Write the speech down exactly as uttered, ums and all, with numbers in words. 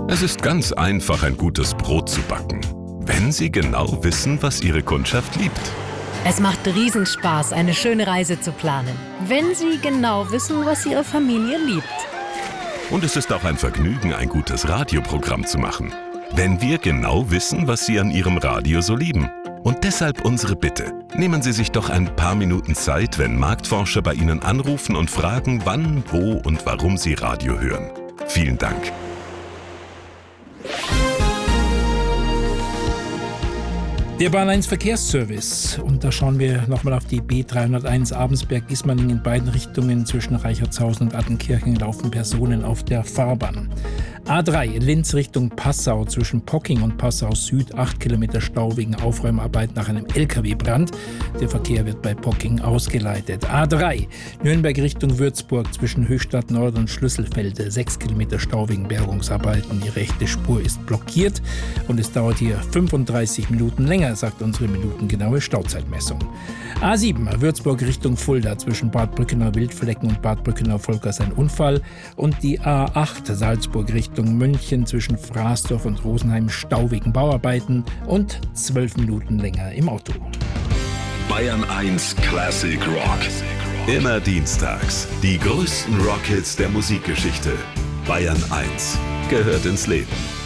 Es ist ganz einfach, ein gutes Brot zu backen, wenn Sie genau wissen, was Ihre Kundschaft liebt. Es macht Riesenspaß, eine schöne Reise zu planen, wenn Sie genau wissen, was Ihre Familie liebt. Und es ist auch ein Vergnügen, ein gutes Radioprogramm zu machen, wenn wir genau wissen, was Sie an Ihrem Radio so lieben. Und deshalb unsere Bitte. Nehmen Sie sich doch ein paar Minuten Zeit, wenn Marktforscher bei Ihnen anrufen und fragen, wann, wo und warum Sie Radio hören. Vielen Dank. Der Bahn eins Verkehrsservice. Und da schauen wir nochmal auf die B dreihunderteins Abensberg-Ismaning. In beiden Richtungen zwischen Reichertshausen und Attenkirchen laufen Personen auf der Fahrbahn. A drei Linz Richtung Passau zwischen Pocking und Passau Süd. acht Kilometer Stau wegen Aufräumarbeit nach einem L K W-Brand. Der Verkehr wird bei Pocking ausgeleitet. A drei Nürnberg Richtung Würzburg zwischen Höchstadt Nord und Schlüsselfelde. sechs Kilometer Stau wegen Bergungsarbeiten. Die rechte Spur ist blockiert und es dauert hier fünfunddreißig Minuten länger, sagt unsere minutengenaue Stauzeitmessung. A sieben Würzburg Richtung Fulda zwischen Bad Brückenau Wildflecken und Bad Brückenau Volkers ein Unfall. Und die A acht Salzburg Richtung München zwischen Fraßdorf und Rosenheim Stau wegen Bauarbeiten und zwölf Minuten länger im Auto. Bayern eins Classic Rock. Immer dienstags die größten Rockhits der Musikgeschichte. Bayern eins gehört ins Leben.